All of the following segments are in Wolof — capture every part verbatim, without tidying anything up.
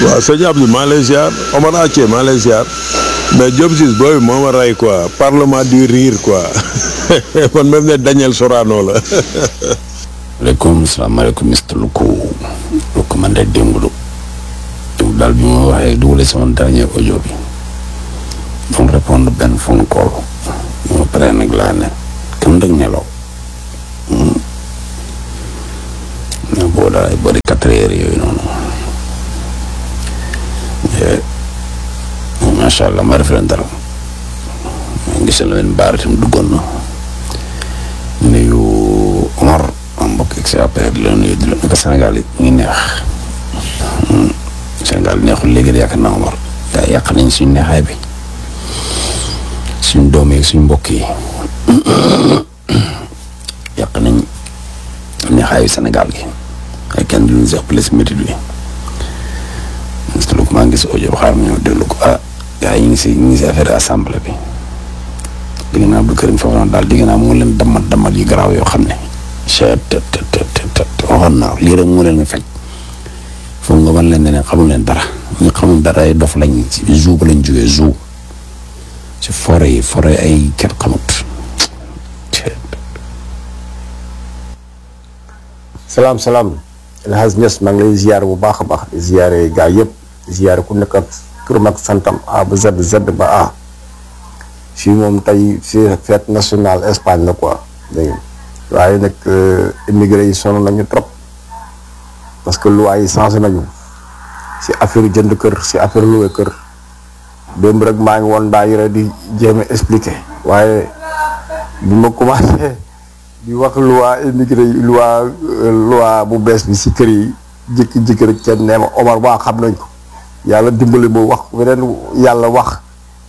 waaw sëñ Abdou maa lay ziar Omar Athie maa lay ziar mais Diop Ciss booy moo ma rey quoi parlement du rire quoi man même ne Daniel Sorano la. maaleykum salaamaaleykum mister Luku Luku man de démb démb daal bi ma waxee dugalee sama dernier audio bi doon répondre benn phone call bi ma paree nag laa ne kenn dëgg nelaw mais boo daal ay bëri quatre heures yooyu noonu macha allah ma rafetlu dara ma gis la benn baar itam duggoon na nuyu Omar am mbokk ak sa père di la nuyu di la nekk Sénégal yi ngi neex Sénégal neexul léegi de yaakaar naa Omar gaa yàq nañ suñ neexaay bi suñ doom yi suñ mbokk yi yàq nañ neexaayu Sénégal gi ay kenn duñu sax plus métit bi lu ko maa ngi gis audio xaar ma ñëw déglu ko ah gaa yi ñu ngi si ñu ngi si affaire assemblée bi dégg naa Abdou Karim Fofana daal dégg naa mu ngi leen damat damat yu garaaw yoo xam ne chet te te te te waxoon naa lii rek mu leen nga fekk foofu nga wan leen ne xamul leen dara ñu xamul dara ay dof lañ ci zoo ba lañ jógee zoo ci forêt yi forêt ay kenn xamut. salaam salaam El Hadj Niass maa ngi lay ziare bu baax a baax di ziare gaa yëpp di ziare ku nekk ak turam ak santam A ba Z Z ba A fii moom tey fii fête nationale Espagne la quoi dégg nga waaye nag immigré yi sonn nañu trop parce que loi yi changé nañu si affaire jënd kër si affaire loué kër démb rek maa ngi woon daa yore di jéem a expliqué waaye bi ma commencé di wax loi immigré yi loi loi bu bees bi si kër yi jékki-jékki rek kenn nee ma Omar waa xam nañ ko yàlla dimbali ma wax beneen yàlla wax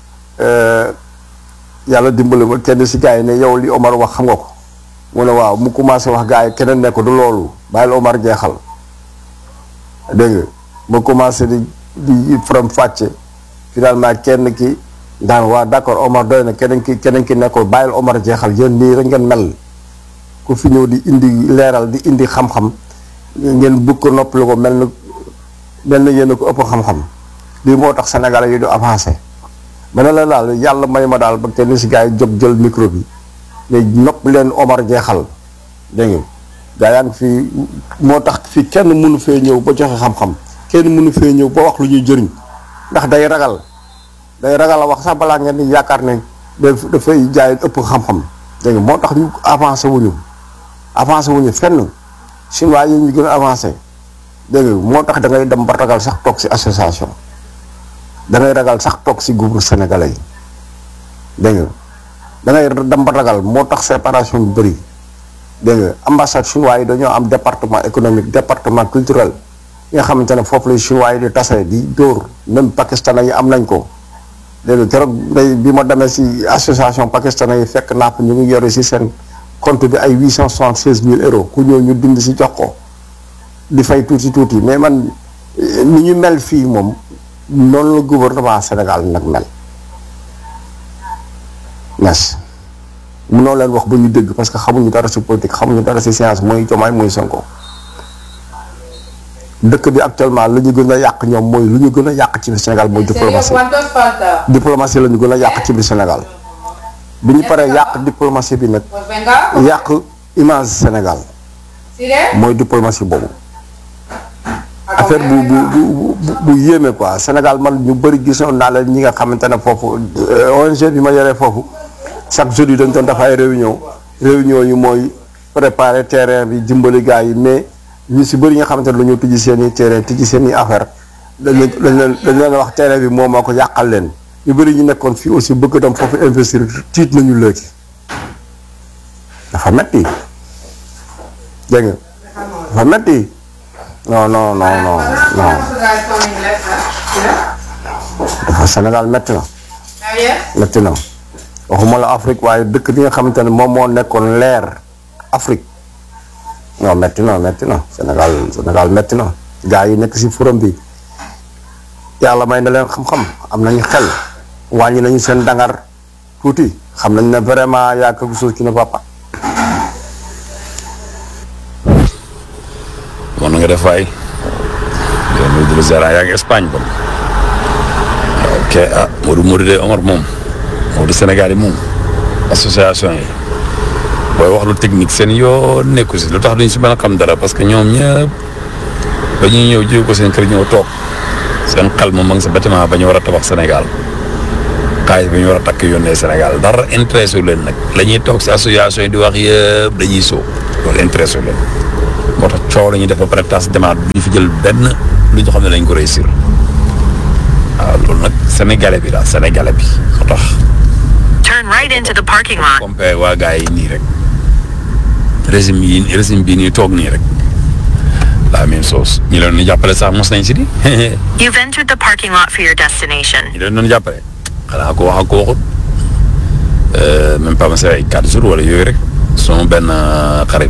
yàlla dimbali ma kenn si gars yi ne yow li Omar wax xam nga ko mu ne waaw mu commencé wax gars yi keneen ne ko du loolu bàyyil Omar jeexal dégg nga ma commencé di di faram fàcce finalement kenn ki daan waa d'accord Omar doy na keneen ki keneen ki ne ko bàyyil Omar jeexal yéen nii rek ngeen mel ku fi ñëw di indi leeral di indi xam-xam ngeen bëgg ko noppali ko mel na mel na yéen a ko ëpp xam-xam lii moo tax Sénégalais yi du avancé ma ne la daal yàlla may ma daal ba kenn si gars yi jóg jël micro bi ne nopp leen Omar jeexal dégg nga gaa yaa ngi fi moo tax fi kenn mënu fee ñëw ba joxe xam-xam kenn mënu fee ñëw ba wax lu ñuy jëriñ ndax day ragal day ragal a wax sax balaa ngeen di yaakaar ne dafay jaay ëpp xam-xam dégg nga moo tax ñu avancé wuñu avancé wuñu fenn chinois yi ñu gën a avancé dégg nga moo tax da ngay dem ba ragal sax toog si association da ngay ragal sax toog si groupe sénégalais yi dégg nga da ngay dem ba ragal moo tax séparation bu bëri dégg nga ambassade chinois yi dañoo am département économique département culturel yi nga xamante ne foofu la chinois yi di tase di dóor même pakistanais yi am nañ ko dégg nga keroog day bi ma demee si association pakistanais yi fekk naa ko ñu ngi yore si seen compte bi ay huit cent soixante seize mille euros ku ñëw ñu dind si jox ko di fay tuuti tuuti mais man ni ñu mel fii moom noonu la gouvernement Sénégal nag mel merci munoo leen wax ba ñu dégg parce que xamuñu dara si politique xamuñu dara si science mooy Diomaye mooy Sonko dëkk bi actuellement lu ñu gën a yàq ñoom mooy lu ñu gën a yàq ci biir Sénégal mooy diplomatie diplomatie la ñu gën a yàq ci biir Sénégal bi ñu paree yàq diplomatie bi nag yàq image Sénégal mooy diplomatie boobu affaire bu bu bu bu yéeme quoi Sénégal man ñu bëri gisoon naa la ñi nga xamante ne foofu O N G bi ma yoree foofu chaque jeudi dañ doon def ay réunion réunion yi mooy préparer terrain bi dimbali gars yi mais ñu si bëri nga xamante ne dañoo tijji seen i terrain tijji seen i affaire dañ leen dañ leen dañ leen wax terrain bi moom moo ko yàqal leen ñu bëri ñu nekkoon fii aussi bëgg dem foofu investir tiit nañu léegi dafa metti dégg nga dafa metti non non non non non dafa Sénégal metti na metti na waxuma la Afrique waaye dëkk bi nga xamante ne moom moo nekkoon leer Afrique non metti na metti na Sénégal Sénégal metti na gars yi nekk si forum bi yàlla may na leen xam-xam am nañu xel wàññi nañu seen dangar tuuti xam nañ ne vraiment y a quelque chose qui ne va pas. kon nga def waay bu Zera yaa ngi Espagne bon ok ah Modou Modou de Omar moom Modou Sénégal yi moom association yi booy wax lu technique seen yoo nekku si lu tax duñ si mën a xam dara parce que ñoom ñëpp ba ñuy ñëw jiw ko seen kër ñëw toog seen xel moom ma ngi sa bâtiment ba ñu war a tabax Sénégal xaalis ba ñu war a takk yónnee Sénégal dara intéressé wu leen nag la ñuy toog si association yi di wax yëpp dañuy soo loolu intéressé wu leen moo tax coow la ñuy def ba pare tas demaat du ñu fi jël benn lu ñu xam ne lañ ko réussir waaw loolu nag sénégalais bi la sénégalais bi moo tax. Turn right into the parking lot. compé waa gars yi nii rek régime yi régime bii nii toog nii rek la même chose ñi leen doon jàppale sax mos nañ si di. You've entered the parking lot for your destination. ñi leen doon jàppale xanaa ko wax ak ko waxut même pas ma se ay quatre jours wala yooyu rek sama benn xarit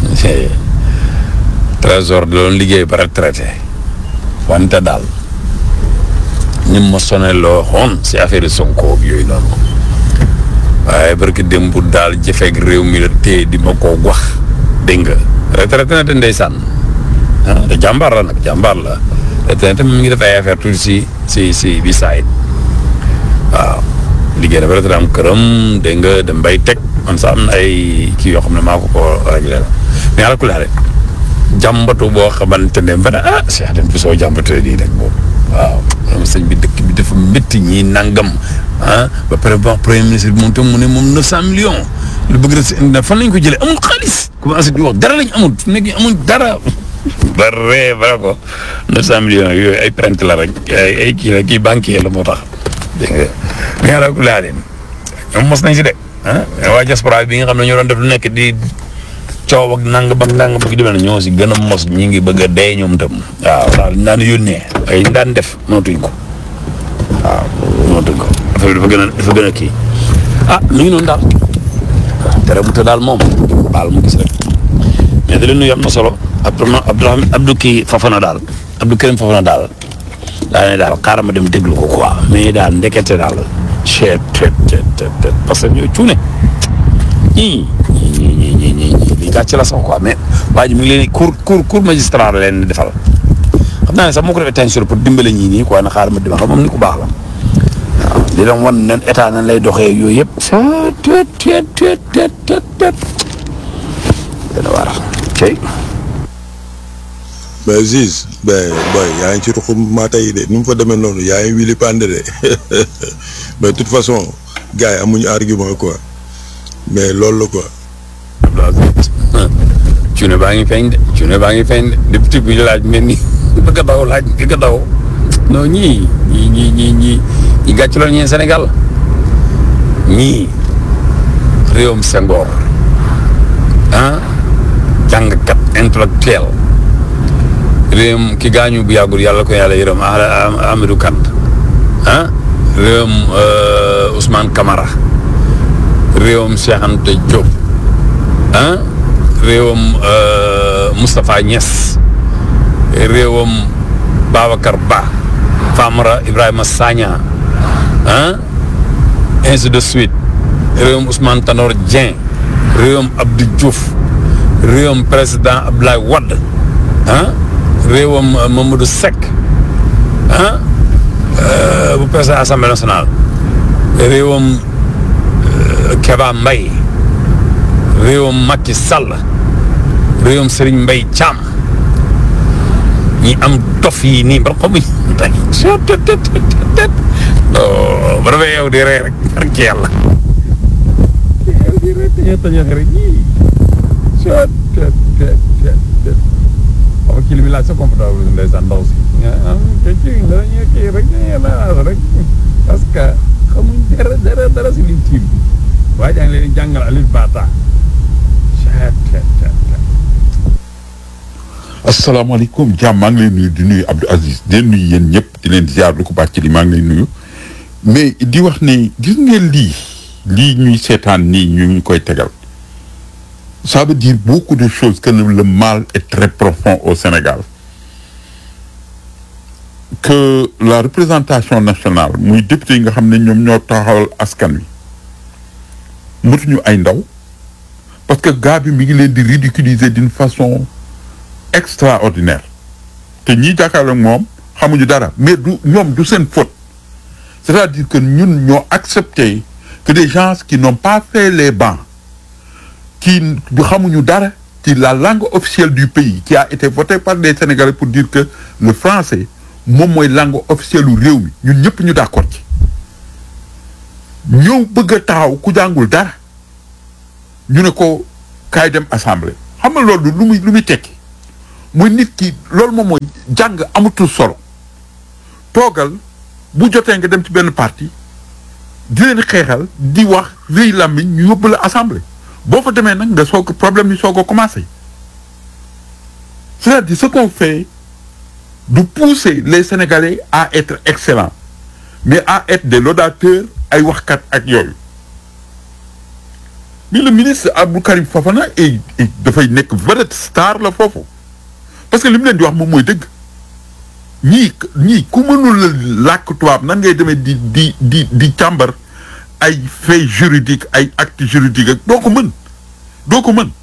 trésor da doon liggéey ba retraité wante daal ñi ma sonné loo xoon si affaire Sonko yooyu noonu waaye barki démb daal jëfeeg réew mi la téye di ma koo wax dégg nga retraité na te ndeysaan ah te jàmbaar la nag jàmbaar la retraité mi ngi def ay affaire tuuti si si si bi saayit waaw liggéey na ba retraité am këram dégg nga dem bay teg man sax am na ay kii yoo xam ne maa ko ko réglé la mais ala kulli jàmbatu boo xamante ne ba ah Cheikh dem fi soo jàmbatee nii rek boobu waaw moom sëñ bi dëkk bi dafa métti ñii nangam ah ba pare ba premier ministre bi moom tam mu ne moom neuf cent millions lu bëgg rek si indi fan lañ ko jëlee amul xaalis commencé di wax dara lañ amul fu nekk amul dara ba ree ba ko neuf cent millions yooyu ay prente la rek ay ay kii la kii banquier la moo tax dégg nga mais ala kulli haal ñoom mos nañ si de ah waa diaspora bi nga xam ne ñoo doon def lu nekk di coow ak nangam ak nangam ak demee na ñoo si gën a mos ñi ngi bëgg a dee ñoom tam waaw daal ñu daan yónnee ay ñu daan def mënatuñ ko waaw mënatuñ ko dafa dafa gën a dafa gën a kii ah mi ngi noonu daal tere bu te daal moom baal mu gis rek mais da leen nuyu am na solo Abdourahmane Abdourahmane Abdou kii Fafana daal Abdou Karim Fafana daal daa ne daal xaaral ma dem déglu ko quoi mais daal ndekete daal chet tet tet tet parce que ñoo cuune ñii ñii ñii ñii ñii ñii gàcce la sax quoi mais waa ji mi ngi leen di cour cour cour magistrat la leen defal xam naa ne sax moo ko defee tension pour dimbale ñii nii quoi na xaaral ma dimbale xam moom ni ku baax la waaw di leen wan nen état nan lay doxee yooyu yëpp. tet tet tet tet tet tet dana war ok. mais Ziz ben boy yaa ngi ci ruxum maata yi de ni mu fa demee noonu yaa ngi wili pande de mais de toute façon gars yi amuñu argument quoi mais loolu la quoi. cuune baa ngi feeñ de cuune baa ngi feeñ de député bi laaj mel ni bëgg a daw laaj bëgg a daw non ñii ñii ñii ñii ñii ñi gàcc loolu ñeen Sénégal ñii réewum Senghor ah jàngkat intellectuel réewum ki gaañu bu yàggul yàlla ko yàlla yërëm Amadou Kane ah réewum Ousmane Camara réewum Cheikh Anta Diop ah réewum Moustapha Niass réewum Babacar Ba Famara Ibrahima Sagna ah ainsi de suite réewum Ousmane Tanor Dieng réewum Abdou Diouf réewum président Abdoulaye Wade ah réewam Mamadou Seck ah bu président assemblée nationale réewam Keba Mbaye réewam Macky Sall réewam Serigne Mbaye Thiam ñi am dof yi nii ba xamuñ tey ba dafay yow di rey rek rek ci yàlla yow di rey taña taña rek ñii xam kii li muy laaj sa comportable ndeysaan ndaw si kii rek rek parce que xamuñ dara dara dara si liñ tiim waaye jaa ngi leen jàngal alif bata. asalaamaaleykum jàmm maa ngi lay nuyu di nuyu Abdou Aziz di leen nuyu yéen ñëpp di leen ziar lu ko bàcc li maa ngi lay nuyu mais di wax ne gis ngeen lii lii ñuy seetaan nii ñu ngi koy tegal ça veut dire beaucoup de choses que le mal est très profond au Sénégal que la représentation nationale muy député yi nga xam ne ñoom ñoo taxawal askan wi mëtuñu ay ndaw parce que gars bi mi ngi leen di ridiculiser d'une façon extraordinaire te ñii jàkkaarloo ak moom xamuñu dara mais du ñoom du seen faute c'est-à-dire que ñun ñoo accepté que des gens qui n'ont pas fait les bancs qui du xamuñu dara ci la langue officielle du pays qui a été votée par des Sénégalais pour dire que le français moom mooy langue officielle u réew mi ñun ñëpp ñu d'accord ci ñëw bëgg a taxaw ku jàngul dara ñu ne ko kaay dem assemblée xam nga loolu lu muy lu muy tekki mooy nit ki loolu moom mooy jàng amatul solo toogal bu jotee nga dem ci benn parti di leen xeexal di wax rëy làmmiñ ñu yóbbu la assemblée boo fa demee nag nga soog problème yi soog a commencé c'est-à-dire ce qu'on fait de pousser les Sénégalais à être excellents mais à être des laudateurs ay waxkat ak yooyu mais le ministre Abdou Karim Fofana et dafay nekk vedette star la foofu parce que li mu leen di wax moom mooy dëgg ñii ñii ku mënul làkk tubaab nan ngay demee di di di di càmbar ay faits juridiques ay actes juridiques ak doo ko mën doo ko mën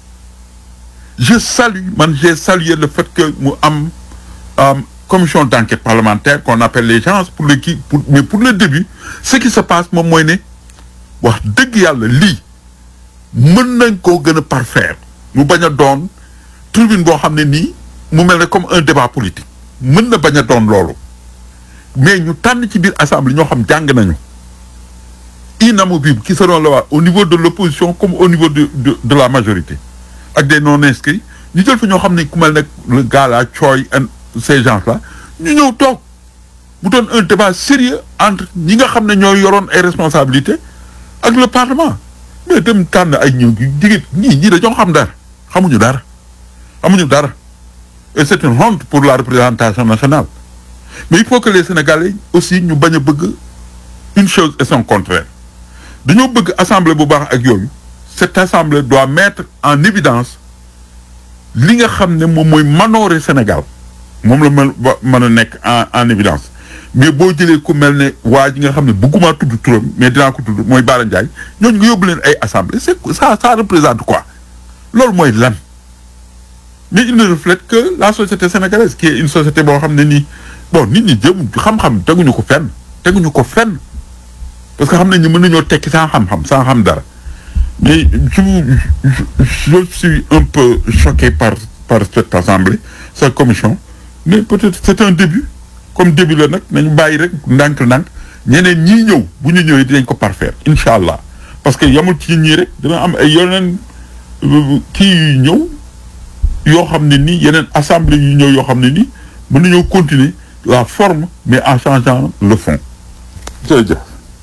je salue man j'ai salué le fait que mu am um, commission d'enquête parlementaire qu'on appelle les gens pour le qui pour mais pour le début ce qui se passe moom mooy ne wax dëgg yàlla lii mën nañ koo gën a parfaire mu bañ a doon tribune boo xam ne nii mu mel ne comme un débat politique mën na bañ a doon loolu mais ñu tànn ci biir assemblée ñoo xam jàng nañu inamovibles qui seront là au niveau de l'opposition comme au niveau de de, de la majorité ak des non inscrits ñu jël fa ñoo xam ne ku mel ne le gars là Thioye and ces gens là ñu ñëw toog mu doon un débat sérieux entre ñi nga xam ne ñooy yoroon ay responsabilités ak le parlement mais dem tànn ay ñëw jigéen ñii ñii dañoo xam dara xamuñu dara xamuñu dara et c'est une honte pour la représentation nationale mais il faut que les Sénégalais aussi ñu bañ a bëgg une chose et son contraire dañoo bëgg assemblée bu baax ak yooyu cette assemblée doit mettre en évidence li nga xam ne moom mooy manoore Sénégal moom la mën mën a nekk en en évidence mais boo jëlee ku mel ne waa ji nga xam ne bëgguma tudd turam mais dinaa ko tudd mooy Bara Ndiaye ñooñu nga yóbbu leen ay assemblée c'est ça ça représente quoi loolu mooy lan mais il ne reflète que la société sénégalaise qui est une société boo xam ne nii bon nit ñi jëm xam-xam teguñu ko fenn teguñu ko fenn parce que xam nañ ne mën nañoo tekki sans xam-xam sans xam dara mais je je suis un peu choqué par par cette assemblée cette commission mais peut-être c'est un début comme début la nag nañu bàyyi rek ndànk-ndànk ñeneen ñii ñëw bu ñu ñëwee dinañ ko parfaire incha allah parce que yamul ci ñii rek dina am ay yeneen kii yu ñëw yoo xam ne nii yeneen assemblée yu ñëw yoo xam ne nii mën nañoo continuer la forme mais en changeant le fond jërëjëf.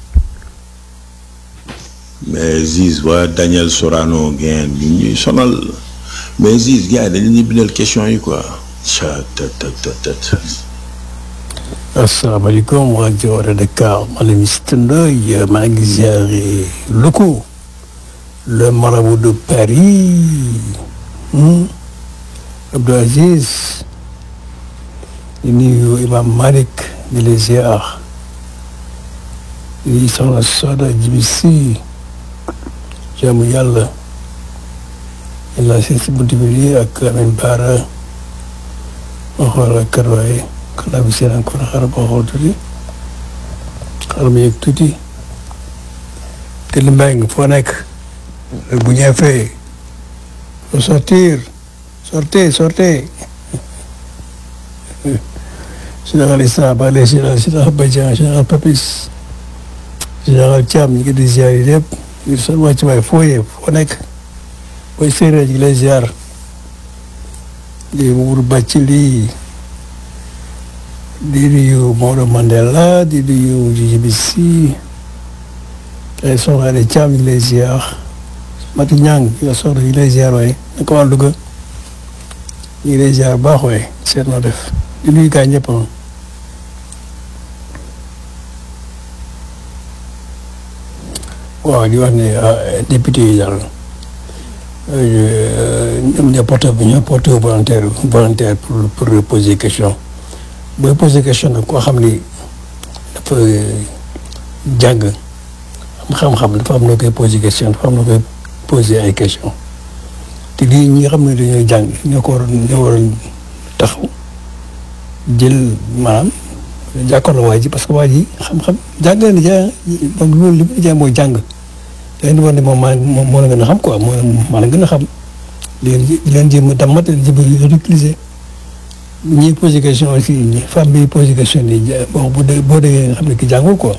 mais Ziz waa Daniel Sorano ngeen ñu ñuy sonal mais Ziz gars yi dañu ñuy bindal question yi quoi. asalaamaaleykum waa Jawara Dakar ma la Mister Ndoye maa ngi ziare Loko le marabout de Paris hmm? Abdou Aziz di nuyu Imam Malik di la ziar di soxna Soda Djibisi jaamu yàlla yàlla seen si buntu bi ak Amin Bara ma xool ak kër waaye xanaa bi seen encore xaaral ma xool tuuti xaaral ma yëg tuuti te li mbay nga foo nekk bu ñëwee faut sortir sortez sortez général Issa ba les général général Badian général Papis général Thiam ñu ngi di ziar yi lépp ngir son wàcc waay foo yee foo nekk booy séeréer ñu ngi lay ziar di Mourou Bathily di nuyu Maodo Mandela di nuyu Djibisi ay soxna ne Thiam ñu ngi lay ziar Mati Niang yow soxna ñu ngi lay ziar waaye naka waa Louga ñu ngi lay ziar baax waaye seet na def di nuyu gaa ñëpp waaw di wax ne député yi daal ñoom ñoo porté ñoo porté volontaire volontaire pour pour poser question booy poser question nag koo xam ni dafa jàng am xam-xam dafa am noo koy poser question dafa am noo koy poser ay question te lii ñi nga xam ne dañoo jàng ñoo ko waroon ñoo waroon taxaw jël maanaam jàkkaarloo waa ji parce que waa ji xam-xam jàng leen di jaay donc loolu li muy jaay mooy jàng leen di war ne moom maa moo moo la gën a xam quoi moo maa la gën a xam leen di leen jéem a damat di jéem a réutiliser ñiy posé question aussi femme bi posé question yi bon bu dee boo déggee nga xam ne ki jàngul quoi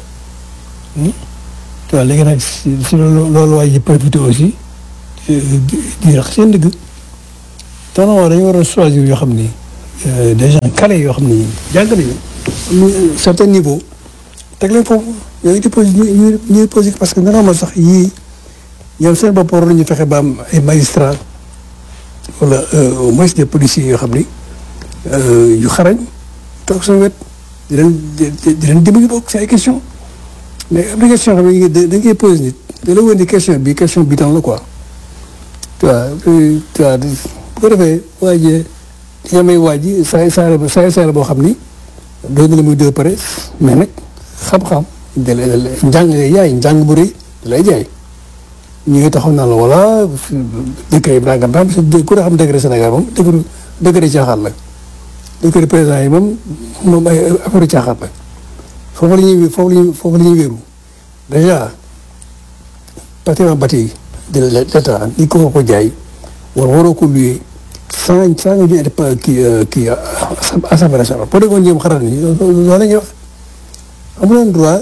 tu vois léegi nag si si loolu loolu waa ji profité aussi di di rax seen dëgg tonton dañu war a choisir yoo xam ni des gens calés yoo xam ni jàng nañu certain niveau teg leen foofu yooyu di posé ñu ñuy posé parce que normalement sax yii ñoom seen bopp war nañu fexe ba am ay magistrats wala au moins des policiers yoo xam ni yu xarañ toog seen wet di leen di leen dimbali bokk si ay questions mais am na question xam ne dañ koy posé nit da la wër ni question bi question bi tam la quoi tu vois tu vois bu ko defee waa ji nga may waa ji saa saa saa saa boo xam ni doon na la muy deux pare mais nag xam-xam da lay njàng lay jaay njàng bu rëy da lay jaay ñu ngi taxaw naa la wala dëkk yi balaa nga xam parce que ku ne xam degré Sénégal moom degré degré caaxaan la degré président yi moom moom ay affaire caaxaan la foofu la ñuy foofu la ñuy foofu la ñuy wéeru dèjà bâtiment bâti de l'État ni ko ko jaay war waroo ko luyee sans sans nga ñu pas kii kii assemblée nationale boo déggoon ñoom xaral ni loolu la ñuy wax amu leen droit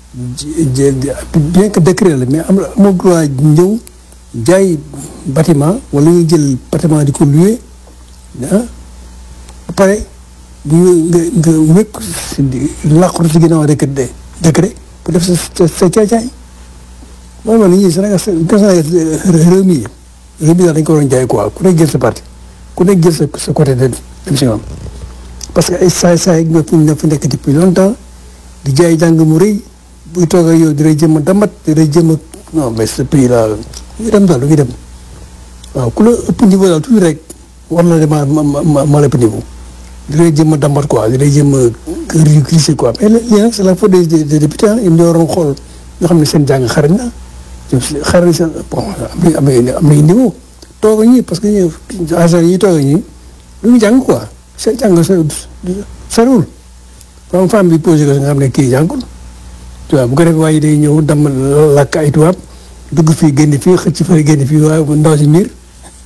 bien que décret la mais am amul droit ñëw jaay bâtiment wala ñu jël bâtiment di ko louer ah ba pare bu nga nga wékk làqatu si ginnaaw décret de décret pour def sa sa caay-caay mooy man ñii Sénégal réew mi réew mi daal dañ ko waroon jaay quoi ku nekk jël sa parti ku nekk jël sa sa côté de dem si parce que ay saay-saay ñoo fi ñoo fi nekk depuis longtemps di jaay jàng mu rëy buy toog ak yow di lay jëm a damat di lay jëm a non mais ce pays là lu ngi dem daal lu ngi dem waaw ku la ëpp niveau daal toujours rek war na de ma ma ma la ëpp niveau di lay jëm a damat quoi di lay jëm a ridiculiser quoi mais lii nag c'est la faute des des députés ah ñoom ñoo waroon xool ñoo xam ne seen jàng xarañ na xarañ seen bon am na am na niveau toog ñi parce que ñu agent yi toog ñi lu ñu jàng quoi seen jàng sa soriwul femme femme bi posé ko nga xam ne kii jàngul tu vois bu ko defee waaye day ñëw dam làkk ay tubaab dugg fii génn fii xëcc fii génn fii waaye ndaw si miir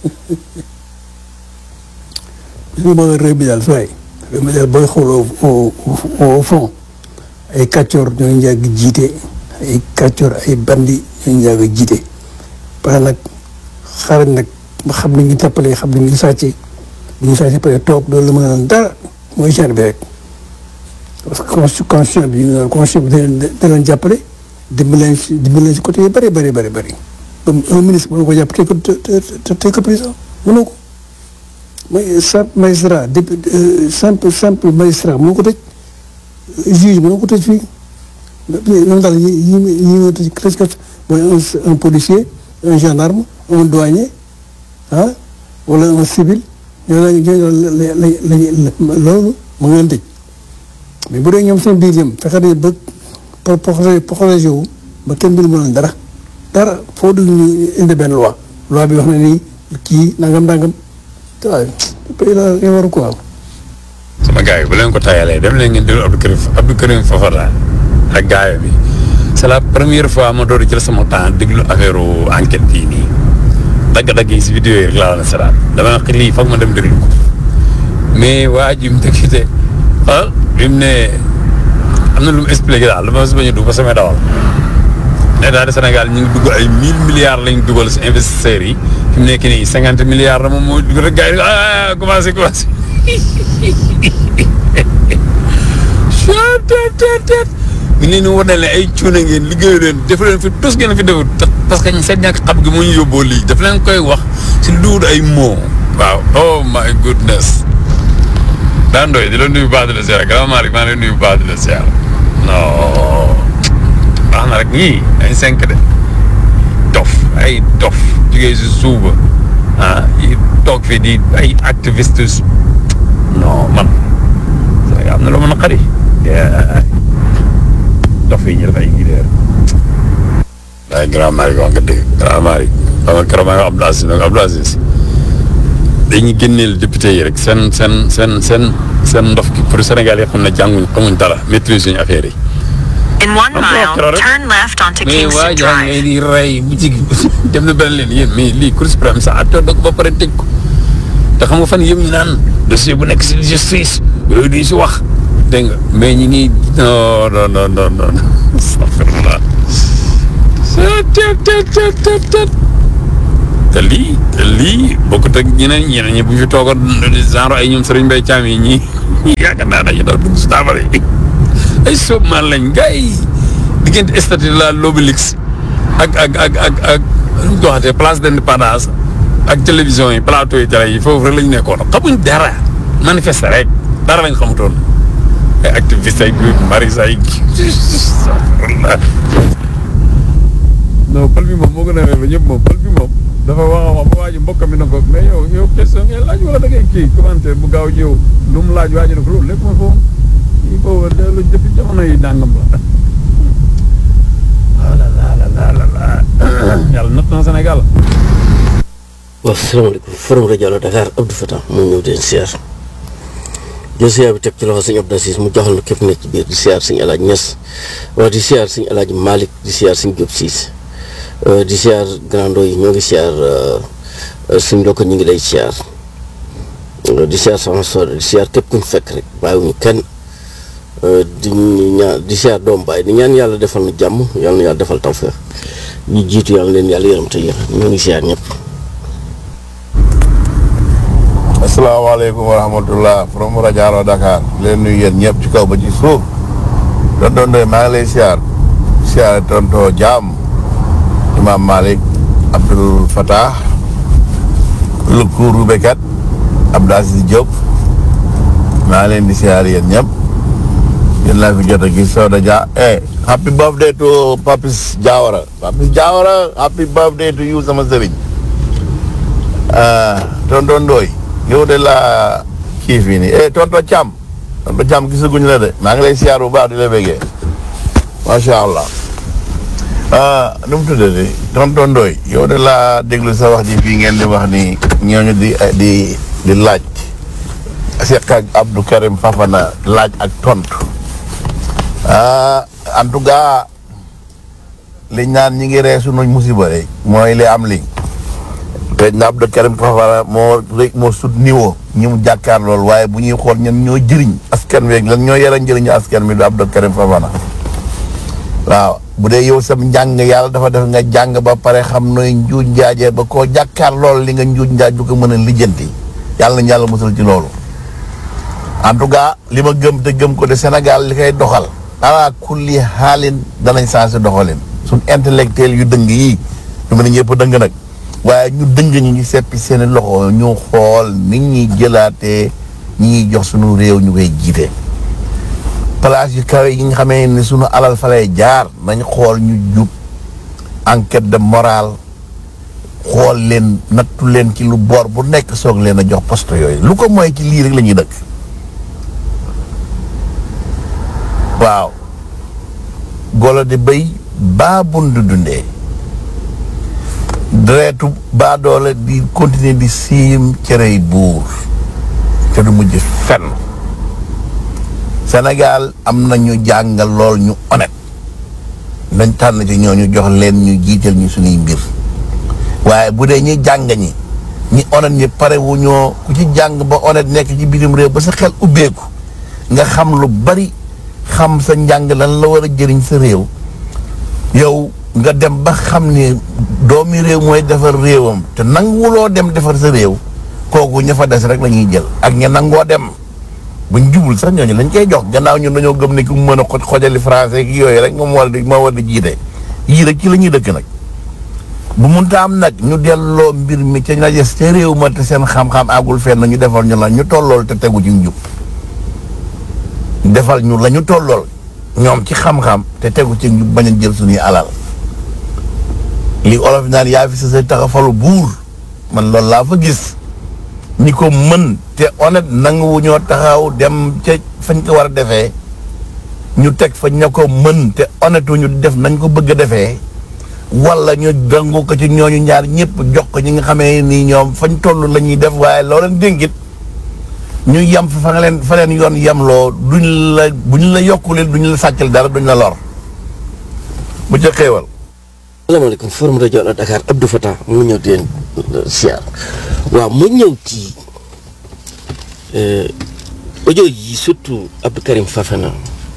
li ma réew mi daal sooy réew mi daal booy xool au au fond ay kàccoor ñooy njàgg jiite ay kàccoor ay bandi ñooy njàgg jiite parce que nag xarañ nag ba xam ne ñu tappalee xam ne ñu sàccee bu ñu sàccee pare toog loolu la mën a doon dara mooy genre bi rek parce que constitution bi ñu naan constitution bi da leen jàppale dimbali leen si dimbali leen si côté yu bëri bëri bëri bëri comme un ministre mënoo ko jàpp tey ko tey ko président mënoo ko mooy simple magistrat député simple simple magistrat mënoo ko tëj juge mënoo ko tëj fii ñoom daal yi yi yi ñoo tëj tëj mooy un un policier un gendarme un douanier ah wala un civil ñoo la ñoo la la loolu mu ngi leen tëj mais bu dee ñoom seen biir yëm fexe nañu ba pour protéger wu ba kenn du mën dara dara foo dul ñu indi benn loi loi bi wax na ni kii nangam nangam waaw pays la nga war quoi. sama gars yi bu leen ko tayalee dem leen ngeen déglu Abdou Karim Abdou Karim Fofana ak gars bi c'est la première fois ma door a jël sama temps déglu affaire enquête bii nii dagg-dagg yi si vidéo yi rek laa la seetaan dama wax lii foog ma dem déglu ko mais waa ji mu dëkkite ah bi mu ne am na lu mu expliqué daal dama si bañ a dugg ba samay dawal état de Sénégal ñu ngi dugg ay mille milliards lañ dugal si investisseurs yi fi mu nekk nii cinquante milliards la moom moo dugg rek gars yi ah commencé commencé ñu leen di wane ne ay cuune ngeen liggéeyu leen def leen fi tos ngeen fi defut parce que seen ñàkk xam gi moo ñu yóbboo lii daf leen koy wax si duud ay moo waaw oh my goodness daan doy di la nuyu baax di la ziar grand Malick maa ngi lay nuyu baax di la ziar non baax na rek ñii ay cinq de dof ay dof jugee si suuba ah yi toog fi di ay activistes non man Sénégal am na loo mën a xari dof yi ñu def ay leader waaye grand Malick wax nga dëgg grand Malick xam nga keroog maa ngi wax Abdou Aziz nag Abdou Aziz dañuy génneel député yi rek seen seen seen seen seen ndof ki pour Sénégal yi xam ne jànguñ xamuñ dara maîtrise ñu affaire yi. In one mile, turn left onto mais waa Kingston jaa ngay Drive. di rey bu jig dem na benn leen yéen mais lii Cour suprême sax atte dog ba pare tëj ko te xam nga fan yëpp ñu naan dossier bu nekk si justice yooyu duñ si wax dégg nga mais ñi ngi non non non non non astafirullah te lii te lii bokkut ak ñeneen ñeneen ñi bu ñu fi toogoon genre ay ñoom Serigne Mbaye Thiam yi ñii yaakaar naa dañu daw dugg si taabal yi ay soob maan lañ gars yi diggante statue de la l'Obélisque ak ak ak ak ak nu ñu ko waxatee place d'Indépendance ak télévision yi plateau yi télé yi foofu rek la ñu nekkoon xamuñ dara manifester rek dara lañ xamutoon ay activistes ay maris ay non pal bi moom moo gën a réew ñëpp moom pal bi moom dafa wax a wax ba waa ji mbokk mi na ko mais yow yow question ngay laaj wala da ngay kii commentaire bu gaaw ñëw lu mu laaj waa ji ne ko loolu lépp ma foofu il faut dellu depuis jamono yi dàngam la wala la la la la la yàlla natt na Sénégal. waaw salaamaaleykum forum rajo Dakar Abdou Fatah moo ñëw den siyaar jël siyaar bi teg ci loxo sëñ Abdou Aziz mu joxal na képp nekk ci biir di siyaar sëñ El Hadj Niass waaye di siyaar sëñ El Hadj Malick di siyaar sëñ Diop Cissé di siyaar grando yi ñoo ngi siyaar suñ lokko ñu ngi lay siyaar di siyaar soxna Soda di siyaar képp kuñ fekk rek bàyyiwuñu kenn di ñaan di siyaar doom baay di ñaan yàlla defal na jàmm yàlla na yàlla defal tawfeex ñu jiitu yàlla leen yàlla yërëm te yéex ñoo ngi siyaar ñëpp. asalaamaaleykum wa rahmatullah from rajo Dakar leen nuyu yéen ñëpp ci kaw ba ci suuf tonton Ndoye maa ngi lay siyaar siyaar tonton Jaam Imam Malick Abdoul Fatah Luku Rubekat Abdou Aziz Diop maa ngi leen di siyaar yéen ñëpp yéen laa fi jot a gis Soda Dia eh happy birthday to Papis Diawara Papis Diawara happy birthday to you sama sëriñ tonton Ndoye yow de la kii fii nii eh tonton Thiam tonton Thiam gisaguñ la de maa ngi lay siyaar bu baax di la bëggee macha allah nu mu tuddati tonton Ndoye yow de la déglu sa wax ji fii ngeen di wax ni ñooñu di di di laaj Cheikh ak Abdou Karim Fafana laaj ak tontu en tout cas liñ naan ñi ngi ree sunu musiba rek mooy li am li te na Abdou Karim Fafana moo rek moo sut niveau ñi mu jàkkaar lool waaye bu ñuy xool ñan ñoo jëriñ askan wi lan ñoo yara njëriñu askan wi du Abdou Karim Fafana waaw bu dee yow sam njàng yàlla dafa def nga jàng ba pare xam nooy njuuj njaajee ba koo jàkkaar lool li nga njuuj njaaj du ko mën a lijjanti yàlla nañu yàlla musal ci loolu en tout cas li ma gëm te gëm ko de Sénégal li koy doxal ala kulli xaalin danañ changé doxalin suñ intellectuel yu dëng yii ñu mën a ñëpp dëng nag waaye ñu dëng ñi ñu seppi seeni loxo ñu xool nit ñi jëlaatee ñi ñuy jox suñu réew ñu koy jiite place yu kawe yi nga xamee ni suñu alal fa lay jaar nañ xool ñu jub enquête de morale xool leen nattu leen ci lu boor bu nekk soog leen a jox poste yooyu lu ko mooy ci lii rek la ñuy dëkk waaw golo di béy baa bund dundee deretu baa doole di continuer di siim cerey buur te du mujj fenn Sénégal am na ñu jàngal lool ñu honnête nañ tànn ci ñooñu jox leen ñu jiital ñu suñuy mbir waaye bu dee ñi jàng ñi ñi honnête ñi pare wu ñoo ku ci jàng ba honnête nekk ci bitim réew ba sa xel ubbeeku nga xam lu bari xam sa njàng lan la war a jëriñ sa réew yow nga dem ba xam ni doomi réew mooy defar réewam te nanguwuloo dem defar sa réew kooku ña fa des rek la ñuy jël ak ña nangoo dem buñ jubul sax ñooñu lañ koy jox gannaaw ñun dañoo gëm ne ku mu mën a xoj xojali français ki yooyu rek moom war di moo war di jiite yii rek ci la ñuy dëkk nag bu munta am nag ñu delloo mbir mi ca na des ca réew ma te seen xam-xam agul fenn ñu defal ñu la ñu tollool te tegu ci njub defal ñu la ñu tollool ñoom ci xam-xam te tegu ci njub bañ a jël suñuy alal li olof naan yaa fi sa say taxafalu buur man loolu laa fa gis ñi ko mën te honnête nanguwu ñoo taxaw dem ca fañ ko war a defee ñu teg fa ña ko mën te honnête wu ñu def nañ ko bëgg a defee wala ñu dangu ko ci ñooñu ñaar ñëpp jox ko ñi nga xamee nii ñoom fañ toll la ñuy def waaye loo leen dénkit ñu yem fa nga leen fa leen yoon yemloo duñ la buñ la yokkulee duñ la sàccal dara duñ la lor bu ca xéewal. salaamaaleykum forum rajo la Dakar Abdou Fatah mu ñëw di leen siyaar waaw mu ñëw ci audio yi surtout Abdou Karim Fafana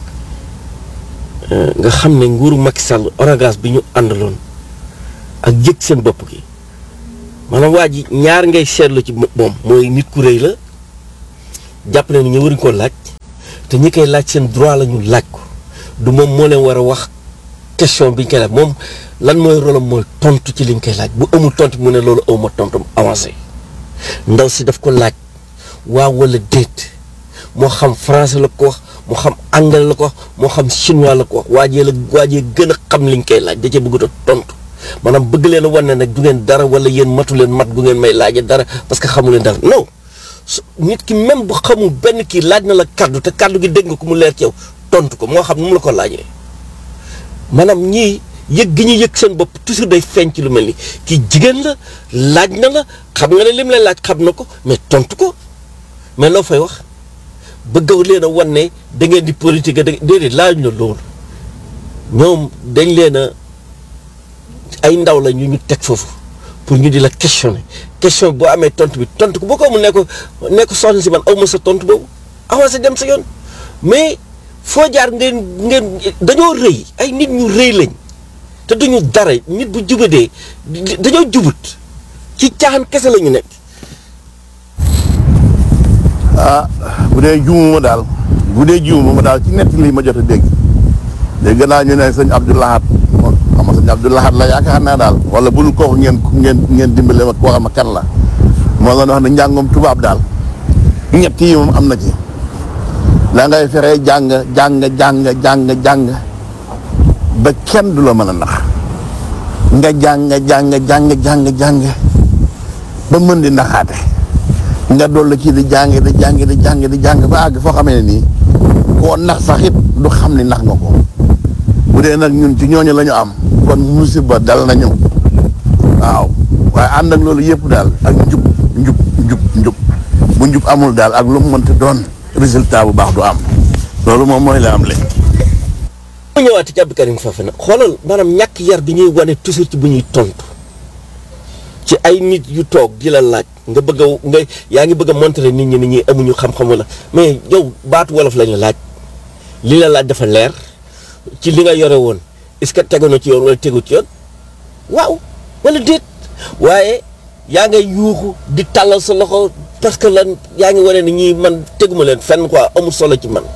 nga xam ne nguuru Macky Sall oragaz bi ñu àndaloon ak yëg seen bopp gi maanaam waa ji ñaar ngay seetlu ci moom mooy nit ku rëy la jàpp ne ni ñu waruñ koo laaj te ñi koy laaj seen droit la ñu laaj ko du moom moo leen war a wax question bi ñu koy laaj moom lan mooy rôle am mooy tontu ci liñ koy laaj bu amul tontu mu ne loolu awma tontu avancé ndaw si daf ko laaj waaw wala déet moo xam français la ko wax moo xam anglais la ko wax moo xam chinois la ko wax waajee la waajee gën a xam liñ koy laaj da cee bëggut a tontu maanaam bëgg leen a wan ne nag du ngeen dara wala yéen matu leen mat bu ngeen may laajee dara parce que xamu leen dara non nit ki même bu xamul benn kii laaj na la kaddu te kaddu gi dégg nga ko mu leer ci yow tontu ko moo xam nu mu la ko laajee maanaam ñii yëg gi ñu yëg seen bopp toujours day feeñ ci lu mel ni kii jigéen la laaj na la xam nga ne lim lay laaj xam na ko mais tontu ko mais loo fay wax bëgg leen a wan ne da ngeen di politique da déedéet laaj na loolu ñoom dañ leen a ay ndaw la ñu ñu teg foofu pour ñu di la questionner question boo amee tontu bi tontu ko boo ko amul ne ko ne ko soxna si man aw ma sa tontu boobu avancé dem sa yoon mais foo jaar ngeen ngeen dañoo rëy ay nit ñu rëy lañ te duñu dara nit bu jubadee dañoo jubut ci caaxaan kese la ñu nekk. ah bu dee juumuma daal bu dee juumuma daal ci nett lii ma jot a dégg dégg naa ñu ne sëñ Abdou Lahad moom xam nga sëñ Abdou Lahad la yaakaar naa daal wala bul kooku ngeen ngeen ngeen dimbale ma koo xam kan la moo doon wax ne njàngum tubaab daal ñett yi moom am na ci da ngay fexe jàng jàng jàng jàng jàng ba kenn du la mën a nax nga jàng jàng jàng jàng jàng ba mën di naxaate nga dolli ci di jàng di jàng di jàng di jàng ba àgg foo xamee ne nii koo nax sax it du xam ni nax nga ko bu dee nag ñun ci ñooñu la ñu am kon musiba dal na ñëw waaw waaye ànd ak loolu yëpp daal ak njub njub njub njub bu njub amul daal ak lu mu mënti doon résultat bu baax du am loolu moom mooy la am léegi. mu ñëwaat ci Abdou Karim Fafana xoolal maanaam ñàkk yar bi ñuy wane toujours ci bu ñuy tontu ci ay nit yu toog di la laaj nga bëgg a nga yaa ngi bëgg a montrer nit ñi ni ñi amuñu xam-xam wala mais yow baatu wolof la ñu laaj li la laaj dafa leer ci li nga yore woon est-ce que tegu na ci yoon wala tegu ci yoon waaw wala déet waaye yaa ngay yuuxu di tàllal sa loxo parce que lan yaa ngi wane ni ñii man teguma leen fenn quoi amul solo ci man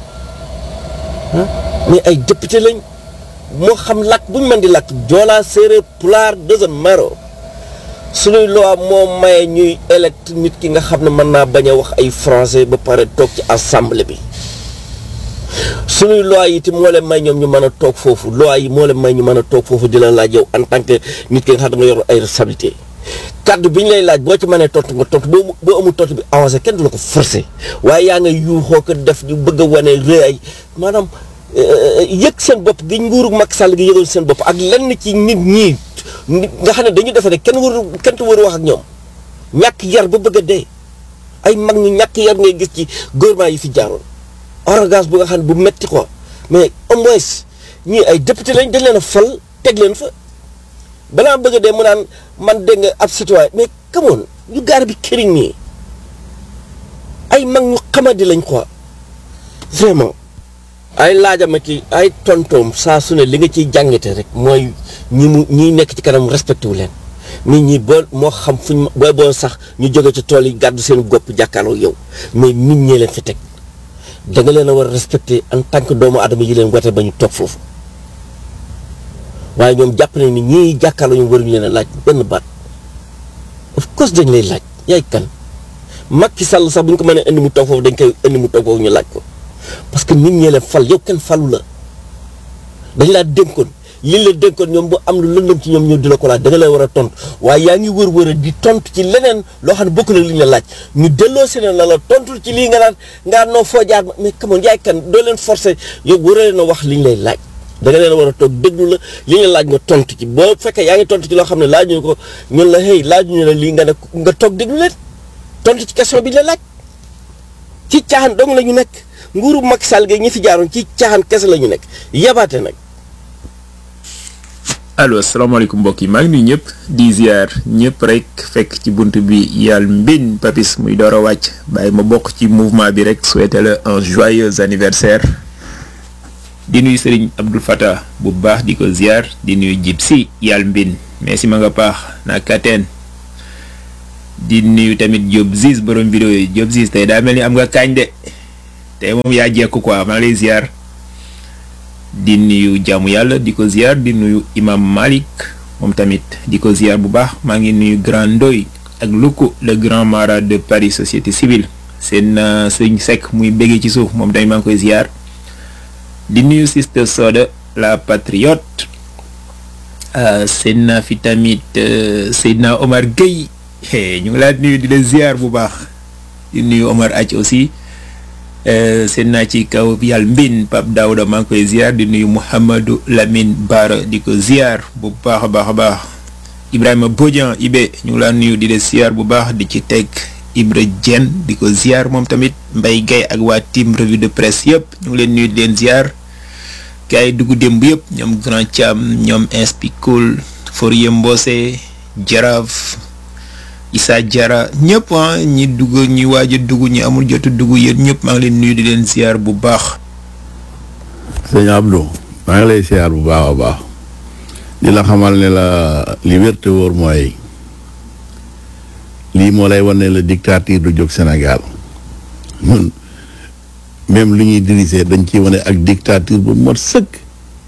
mais ay député lañ moo xam làkk bu ñu mën di làkk joolaa séeréer pulaar deuxième maro suñuy loi moo maye ñuy élect nit ki nga xam ne mën naa bañ a wax ay français ba pare toog ci assemblée bi suñuy loi yi te moo leen may ñoom ñu mën a toog foofu loi yi moo leen may ñu mën a toog foofu di la laaj yow en tant que nit ki nga xam ne nga yor ay responsabilité kaddu bi ñu lay laaj boo ci mënee tontu nga tontu boo boo amul tontu bi avancé kenn du la ko forcé waaye yaa nga yuuxoo ko def di bëgg a wane rëy maanaam yëg seen bopp gi nguuru Macky Sall gi yëgal seen bopp ak lenn ci nit ñi nga xam ne dañu defe ne kenn waru kenn waru wax ak ñoom ñàkk yar ba bëgg a dee ay mag ñu ñàkk yar ngay gis ci gouvernement yi fi jaaroon arrogance bu nga xam ne bu metti ko mais au moins ñii ay député lañ dañ leen a fal teg leen fa balaa bëgg a dee mu naan man dégg nga ab citoyen mais come on you gotta be kidding me ay mag ñu xamadi lañ quoi vraiment ay laajama ki ay tontoom saa su ne li nga ciy jàngate rek mooy ñi mu ñiy nekk ci kanam respecté wu leen nit ñi boo moo xam fuñ booy boo sax ñu jóge ci tool yi gàddu seen gopp jàkkaarloo yow mais nit ñee leen fi teg da nga leen a war a respecté en tant que doomu adama yi leen wate ba ñu toog foofu waaye ñoom jàpp nañ ni ñii jàkkaarloo ñu waruñu leen a laaj benn baat of course dañ lay laaj yaay kan Macky Sall sax bu ñu ko mënee indi mu toog foofu dañ koy indi mu toog foofu ñu laaj ko parce que nit ñee leen fal yow kenn falu la dañ laa dénkoon li la dénkoon ñoom bu am lu lëndëm ci ñoom ñëw di la ko laaj da nga lay war a tontu waaye yaa ngi wër-wër di tontu ci leneen loo xam ne bokk na li ñu la laaj ñu delloo si ne la la tontul ci lii nga naan nga noo foo jaar mais kamoon yaay kan doo leen forcé yow war a leen a wax li ñu lay laaj da nga leen a war a toog déglu la li ñu la laaj nga tontu ci boo fekkee yaa ngi tontu ci loo xam ne laajuñu ko ñun la hey laajuñu la lii nga ne nga toog déglu leen tontu ci question bi ñu la laaj ci caaxaan dong la ñu nekk nguuru Macky Sall gi ñi fi jaaroon ci caaxaan kese la ñu nekk yabaate nag. allo asalaamaaleykum mbokk yi maa ngi nuyu ñëpp di ziar ñëpp rek fekk ci bunt bi yàlla mbin papis muy door a wàcc bàyyi ma bokk ci mouvement bi rek souhaiter la un joyeux anniversaire di nuyu Serigne Abdou Fatah bu baax di ko ziar di nuyu jib si yàlla mbin mais si ma nga paax naa kateen di nuyu tamit Diop Ziz borom vidéo yi Diop Ziz tey daa mel ni am nga kaañ de tey moom yaa jekku quoi maa ngi lay ziar di nuyu jaamu yàlla di ko ziar di nuyu imam Malik moom tamit di ko ziar bu baax maa ngi nuyu grand Ndoy ak Luku le grand mara de Paris société civile seen sëñ Seck muy béggee ci suuf moom tamit maa ngi koy ziar di nuyu sister Soda la patriote seen naa fi tamit Seydina Omar Gueye ñu ngi laa nuyu di la ziar bu baax di nuyu Omar Ath aussi seen naa ci kaw yàlla mbin Pape Daouda maa ngi koy ziar di nuyu Mouhamadou Lamine Bara di ko ziar bu baax a baax a baax Ibrahima Bodian Ibe ñu ngi laa nuyu di la ziar bu baax di ci teg Ibra Dieng di ko ziar moom tamit Mbaye Gaye ak waa team revue de presse yëpp ñu ngi leen nuyu di leen ziar gars yi dugg démb yëpp ñoom Grand Thiam ñoom Inspicool Fourier Mbose Jaraaf Issa Diarra ñëpp ah ñi dugg ñi waaj a dugg ñi amul jotu dugg yéen ñëpp maa ngi leen nuyu di leen ziar bu baax. sëñ Abdou maa ngi lay ziar bu baax a baax di la xamal ne la li wér te wóor mooy lii moo lay wan ne la dictature du jóg Sénégal ñun même lu ñuy diriger dañ ciy wane ak dictature bu mot sëkk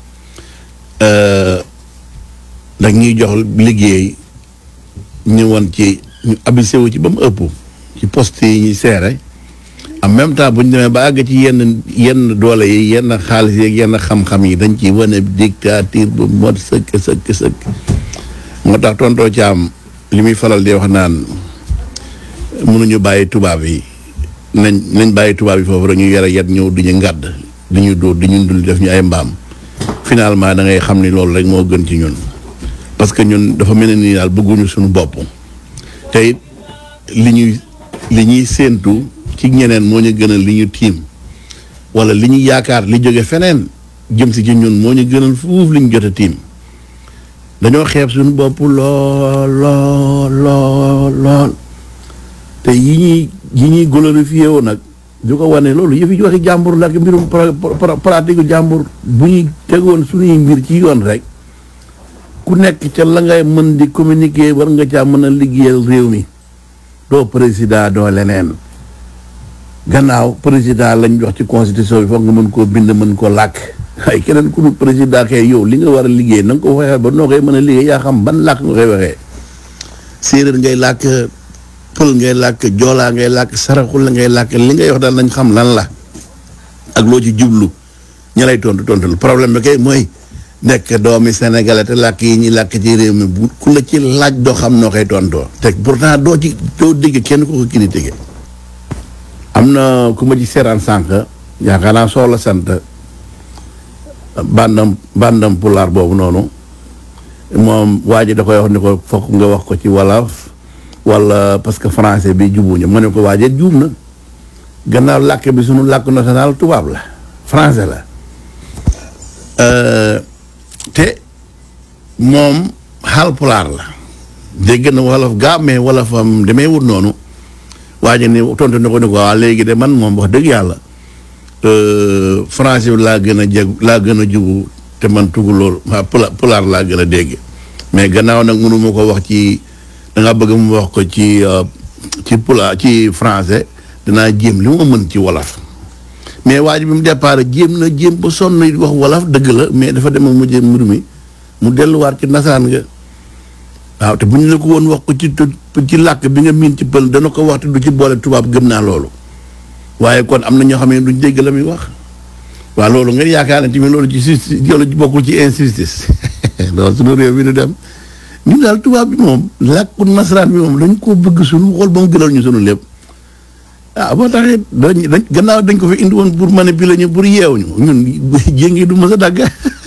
ndax ñuy jox liggéey ñu wan ci. ñu abissé wu ci ba mu ëpp ci poste yi ñuy seere en même temps bu ñu demee ba àgg ci yenn yenn doole yi yenn xaalis yi yenn xam-xam yi dañ ci wane dictature bu mot sëkk sëkk sëkk moo tax tontoo ci am li muy faral di wax naan mënuñu bàyyi tubaab yi nañ nañ bàyyi tubaab yi foofu rek ñu yore yet ñëw di ñu ngàdd di ñu dóor di ñu dul def ñu ay mbaam finalement da ngay xam ni loolu rek moo gën ci ñun parce que ñun dafa mel ni daal bëgguñu suñu bopp. te it li ñuy li ñuy séentu ci ñeneen moo ñu gënal li ñu tiim wala li ñu yaakaar li jóge feneen jëm si ci ñun moo ñu gënal fuuf li ñu jot a tiim dañoo xeeb suñu bopp lool lool lool lool te yi ñuy yi ñuy glorifié woo nag du ko wane loolu yëf yi waxi jàmbur la ak mbirum pratique jàmbur bu ñuy tegoon suñuy mbir ci yoon rek ku nekk ca la ngay mën di communiquer war nga caa mën a liggéeyal réew mi doo président doo leneen gannaaw président lañ jox ci constitution bi foog nga mën koo bind mën koo làkk ay keneen ku dul président kay yow li nga war a liggéey na nga ko waxee ba noo koy mën a liggéey yaa xam ban làkk nga koy waxee séeréer ngay làkk pël ngay làkk joolaa ngay làkk saraxul la ngay làkk li ngay wax daal nañ xam lan la ak loo ci jublu ña lay tontu tontu la problème bi kay mooy nekk doomi sénégalais te làkk yi ñuy làkk ci réew mi bu ku la ci laaj doo xam noo koy tontoo te pourtant doo ci doo dégg kenn ko ko critiqué am na ku ma ci seeraan sànq yaakaar naa soo la sant bandam bandam pulaar boobu noonu moom waa ji da koy wax ni ko fokk nga wax ko ci wolof wala parce que français bi jubuñu ma ne ko waajee juum na gannaaw làkk bi sunu làkk national tubaab la français la te moom Haalpulaar la dégg na wolof gaa mais wolofam demee wut noonu waa ji ni tontu na ko ni ko waa léegi de man moom wax dëgg yàlla français bi laa gën a jeg laa gën a jubu te man tugu loolu waa pula pulaar laa gën a dégg mais gannaaw nag mënu ma ko wax ci da nga bëgg mu wax ko ci ci pula ci français dinaa jéem li ma mën ci wolof mais waa ji bi mu départ jéem na jéem ba sonn wax wolof dëgg la mais dafa dem mu jéem mbir mi mu delluwaat ci nasaraan nga waaw te bu ñu la ko woon wax ko ci ci làkk bi nga miin ci pël dana ko wax te du ci boole tubaab gëm naa loolu waaye kon am na ñoo xam ne duñ dégg la muy wax waaw loolu nga yaakaar ne tamit loolu ci justice loolu bokkul ci injustice loolu suñu réew mi nu dem ñun daal tubaab bi moom làkku nasaraan bi moom dañ koo bëgg suñu xool ba mu gënal ñu suñu lépp ah boo taxee dañ dañ gannaaw dañ ko fi indi woon pour manipuler ñu pour yeew ñu ñun jéngi du mës a dagg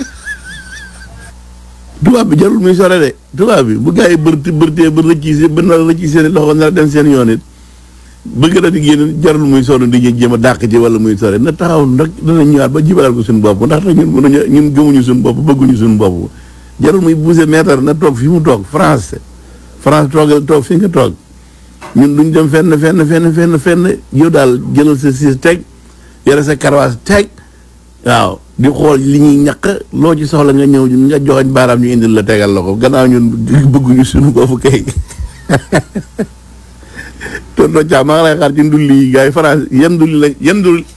tubaab bi jarul muy sore de tubaab bi bu gaa yi bërti bërtee ba rëcci ba nar a rëcci seen loxo nar a dem seen yoon it bëgg na di génn jarul muy sonn di ñu jéem a dàq ci wala muy sore na taxaw ndax dana ñëwaat ba jibalal ko suñu bopp ndax ñun mënuñu ñun gëmuñu suñu bopp bëgguñu suñu bopp jarul muy bousee mètre na toog fi mu toog France France toogal toog fi nga toog ñun duñ dem fenn fenn fenn fenn fenn yow daal jëlal sa siis teg yore sa karawaas teg waaw di xool li ñuy ñaq loo ci soxla nga ñëw nga joxañ baaraam ñu indil la tegal la ko gannaaw ñun bëgguñu suñu bopp kay tonton Thiam maa ngi lay xaar ci ndulli yi gars yi France yan ndulli lañ yan ndul